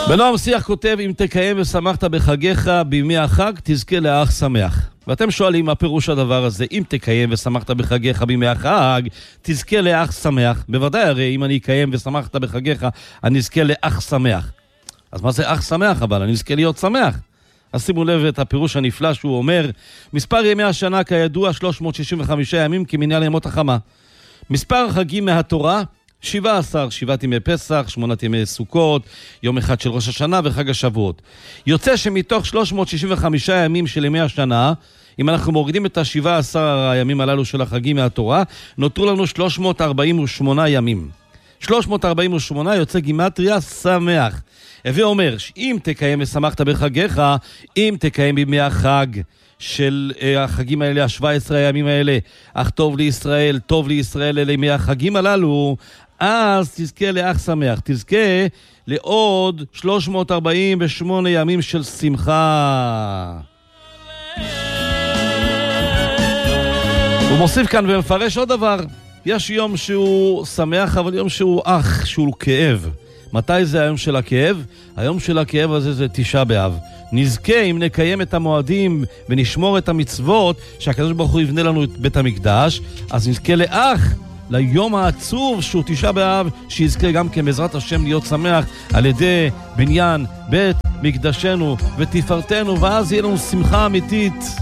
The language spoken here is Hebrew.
בנועם שיח כותב, אם תקיים ושמחת בחגיך בימי החג, תזכה לאח שמח. ואתם שואלים מה פירוש הדבר הזה, אם תקיים ושמחת בחגיך בימי החג, תזכה לאח שמח. בוודאי הרי אם אני אקיים ושמחת בחגיך, אני אזכה לאח שמח. אז מה זה אח שמח אבל? אני אזכה להיות שמח. אז שימו לב את הפירוש הנפלא שהוא אומר, מספר ימי השנה כידוע 365 ימים כמניין ימות החמה. מספר החגים מהתורה 17, 7 ימי פסח, 8 ימי סוכות, יום אחד של ראש השנה וחג השבועות. יוצא שמתוך 365 ימים של ימי השנה, אם אנחנו מורידים את ה-17 הימים הללו של החגים מהתורה, נותרו לנו 348 ימים. 348 יוצא גימטריה שמח. הווה אומר, אם תקיים ושמחת בחגיך, אם תקיים בימי החג של החגים האלה, ה-17 הימים האלה, אך טוב לישראל אלה ימי החגים הללו, אז תזכה לאח שמח, תזכה לעוד 348 ימים של שמחה. הוא מוסיף כאן ומפרש עוד דבר, יש יום שהוא שמח, אבל יום שהוא אח, שהוא כאב. מתי זה היום של הכאב? היום של הכאב הזה זה תשעה באב. נזכה אם נקיים את המועדים ונשמור את המצוות שהקדוש ברוך הוא יבנה לנו את בית המקדש, אז נזכה לאח, ליום העצוב שהוא תשעה באב, שיזכה גם כן בעזרת השם להיות שמח על ידי בניין בית מקדשנו ותפארתנו, ואז יהיה לנו שמחה אמיתית.